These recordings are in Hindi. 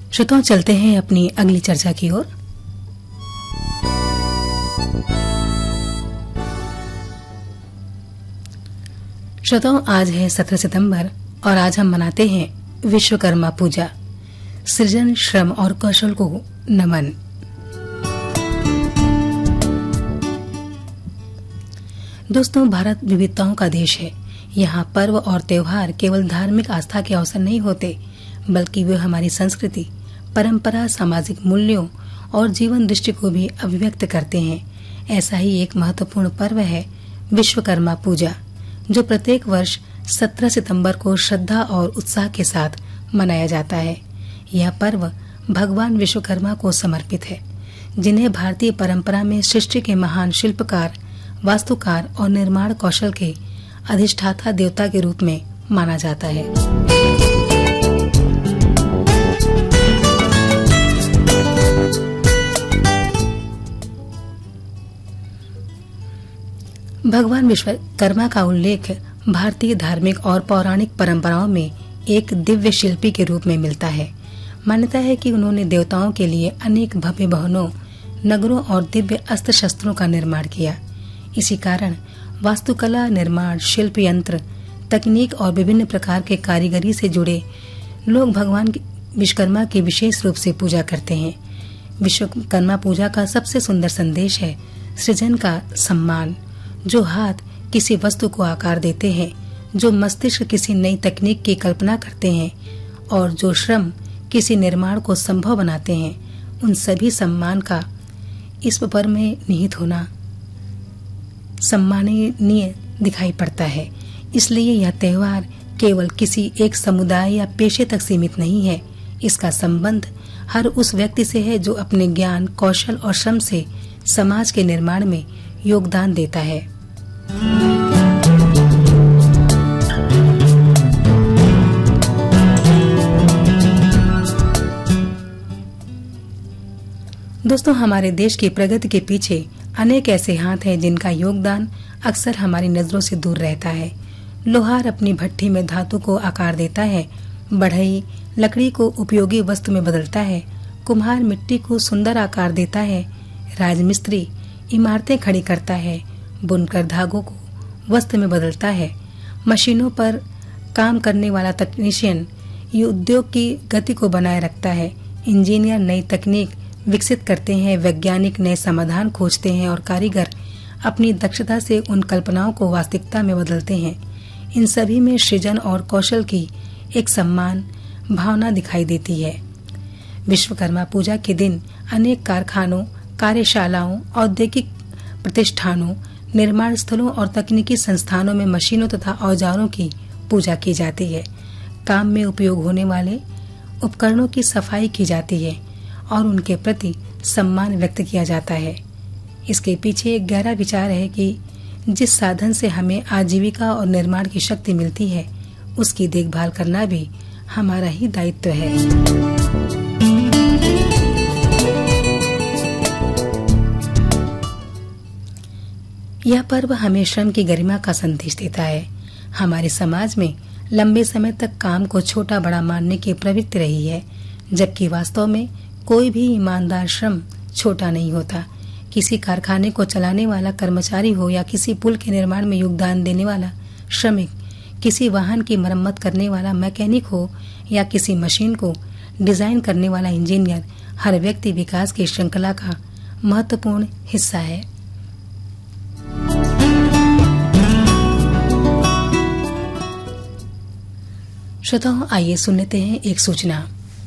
श्रोताओं, चलते हैं अपनी अगली चर्चा की ओर। श्रोताओं, आज है 17 सितंबर और आज हम मनाते हैं विश्वकर्मा पूजा। सृजन, श्रम और कौशल को नमन। दोस्तों, भारत विविधताओं का देश है। यहाँ पर्व और त्योहार केवल धार्मिक आस्था के अवसर नहीं होते, बल्कि वे हमारी संस्कृति, परंपरा, सामाजिक मूल्यों और जीवन दृष्टि को भी अभिव्यक्त करते हैं। ऐसा ही एक महत्वपूर्ण पर्व है विश्वकर्मा पूजा, जो प्रत्येक वर्ष 17 सितंबर को श्रद्धा और उत्साह के साथ मनाया जाता है। यह पर्व भगवान विश्वकर्मा को समर्पित है, जिन्हें भारतीय परंपरा में सृष्टि के महान शिल्पकार, वास्तुकार और निर्माण कौशल के अधिष्ठाता देवता के रूप में माना जाता है। भगवान विश्वकर्मा का उल्लेख भारतीय धार्मिक और पौराणिक परंपराओं में एक दिव्य शिल्पी के रूप में मिलता है। मान्यता है कि उन्होंने देवताओं के लिए अनेक भव्य भवनों, नगरों और दिव्य अस्त्र शस्त्रों का निर्माण किया। इसी कारण वास्तुकला, निर्माण, शिल्प, यंत्र, तकनीक और विभिन्न प्रकार के कारीगरी से जुड़े लोग भगवान विश्वकर्मा की विशेष रूप से पूजा करते हैं। विश्वकर्मा पूजा का सबसे सुंदर संदेश है सृजन का सम्मान। जो हाथ किसी वस्तु को आकार देते हैं, जो मस्तिष्क किसी नई तकनीक की कल्पना करते हैं और जो श्रम किसी निर्माण को संभव बनाते हैं, उन सभी सम्मान का इस पर्व में निहित होना सम्माननीय दिखाई पड़ता है। इसलिए यह त्योहार केवल किसी एक समुदाय या पेशे तक सीमित नहीं है। इसका संबंध हर उस व्यक्ति से है जो अपने ज्ञान, कौशल और श्रम से समाज के निर्माण में योगदान देता है। दोस्तों, हमारे देश की प्रगति के पीछे अनेक ऐसे हाथ हैं जिनका योगदान अक्सर हमारी नजरों से दूर रहता है। लोहार अपनी भट्ठी में धातु को आकार देता है, बढ़ई लकड़ी को उपयोगी वस्तु में बदलता है, कुम्हार मिट्टी को सुंदर आकार देता है, राजमिस्त्री इमारतें खड़ी करता है, बुनकर धागों को वस्त्र में बदलता है, मशीनों पर काम करने वाला तकनीशियन ये उद्योग की गति को बनाए रखता है, इंजीनियर नई तकनीक विकसित करते हैं, वैज्ञानिक नए समाधान खोजते हैं और कारीगर अपनी दक्षता से उन कल्पनाओं को वास्तविकता में बदलते हैं। इन सभी में सृजन और कौशल की एक सम्मान भावना दिखाई देती है। विश्वकर्मा पूजा के दिन अनेक कारखानों, कार्यशालाओं, औद्योगिक प्रतिष्ठानों, निर्माण स्थलों और तकनीकी संस्थानों में मशीनों तथा औजारों की पूजा की जाती है। काम में उपयोग होने वाले उपकरणों की सफाई की जाती है और उनके प्रति सम्मान व्यक्त किया जाता है। इसके पीछे एक गहरा विचार है कि जिस साधन से हमें आजीविका और निर्माण की शक्ति मिलती है, उसकी देखभाल करना भी हमारा ही दायित्व है। यह पर्व हमें श्रम की गरिमा का संदेश देता है। हमारे समाज में लंबे समय तक काम को छोटा बड़ा मानने की प्रवृत्ति रही है, जबकि वास्तव में कोई भी ईमानदार श्रम छोटा नहीं होता। किसी कारखाने को चलाने वाला कर्मचारी हो या किसी पुल के निर्माण में योगदान देने वाला श्रमिक, किसी वाहन की मरम्मत करने वाला मैकेनिक हो या किसी मशीन को डिजाइन करने वाला इंजीनियर, हर व्यक्ति विकास की श्रृंखला का महत्वपूर्ण हिस्सा है। श्रोताओं, आइए सुन लेते हैं एक सूचना।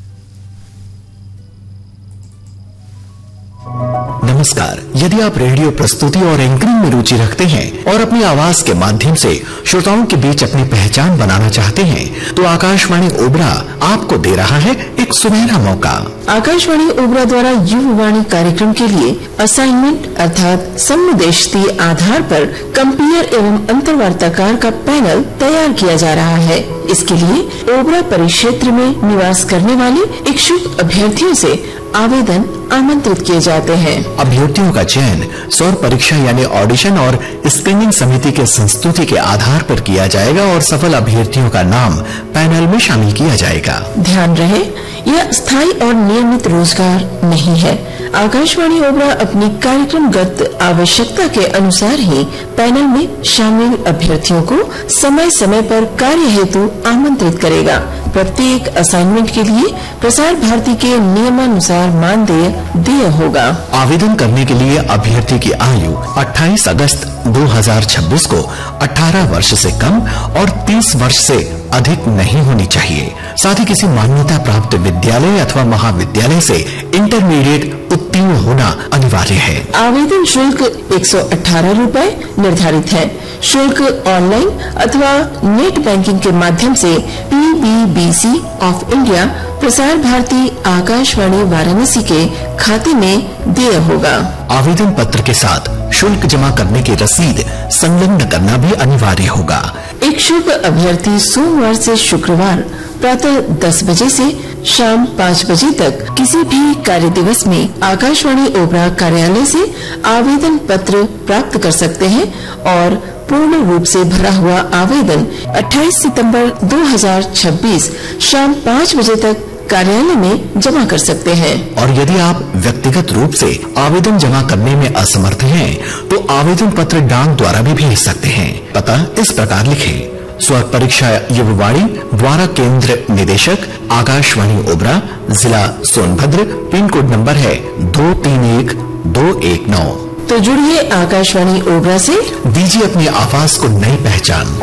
नमस्कार। यदि आप रेडियो प्रस्तुति और एंकरिंग में रुचि रखते हैं और अपनी आवाज के माध्यम से श्रोताओं के बीच अपनी पहचान बनाना चाहते हैं, तो आकाशवाणी ओबरा आपको दे रहा है एक सुनहरा मौका। आकाशवाणी ओबरा द्वारा युववाणी कार्यक्रम के लिए असाइनमेंट अर्थात समुदेशती आधार पर कंपेयर एवं अंतर्वार्ताकार का पैनल तैयार किया जा रहा है। इसके लिए ओबरा परिक्षेत्र में निवास करने वाले इच्छुक अभ्यर्थियों से आवेदन आमंत्रित किए जाते हैं। अभ्यर्थियों का चयन सौर परीक्षा यानी ऑडिशन और स्क्रीनिंग समिति के संस्तुति के आधार पर किया जाएगा और सफल अभ्यर्थियों का नाम पैनल में शामिल किया जाएगा। ध्यान रहे, यह स्थायी और नियमित रोजगार नहीं है। आकाशवाणी ओबरा अपनी कार्यक्रमगत आवश्यकता के अनुसार ही पैनल में शामिल अभ्यर्थियों को समय समय पर कार्य हेतु आमंत्रित करेगा। प्रत्येक असाइनमेंट के लिए प्रसार भारती के नियमानुसार मानदेय देय होगा। आवेदन करने के लिए अभ्यर्थी की आयु 28 अगस्त 2026 को 18 वर्ष से कम और 30 वर्ष से अधिक नहीं होनी चाहिए। साथ ही किसी मान्यता प्राप्त विद्यालय अथवा महाविद्यालय से इंटरमीडिएट उत्तीर्ण होना अनिवार्य है। आवेदन शुल्क 118 रूपए निर्धारित है। शुल्क ऑनलाइन अथवा नेट बैंकिंग के माध्यम से PBBC of India Prasar Bharati Akashvani Varanasi के खाते में देय होगा। आवेदन पत्र के साथ शुल्क जमा करने की रसीद संलग्न करना भी अनिवार्य होगा। इच्छुक अभ्यर्थी सोमवार से शुक्रवार प्रातः 10 बजे से शाम 5 बजे तक किसी भी कार्य दिवस में आकाशवाणी ओबरा कार्यालय से आवेदन पत्र प्राप्त कर सकते हैं और पूर्ण रूप से भरा हुआ आवेदन 28 सितंबर 2026 शाम 5 बजे तक कार्यालय में जमा कर सकते हैं। और यदि आप व्यक्तिगत रूप से आवेदन जमा करने में असमर्थ हैं, तो आवेदन पत्र डाक द्वारा भी भेज सकते हैं। पता इस प्रकार लिखें: स्वर परीक्षा युववाणी, द्वारा केंद्र निदेशक, आकाशवाणी ओबरा, जिला सोनभद्र, पिन कोड नंबर है 231219। तो जुड़िए आकाशवाणी ओबरा से, दीजिए अपनी आवाज को नई पहचान।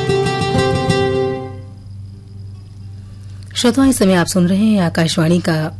श्रोताओं, इस समय आप सुन रहे हैं आकाशवाणी का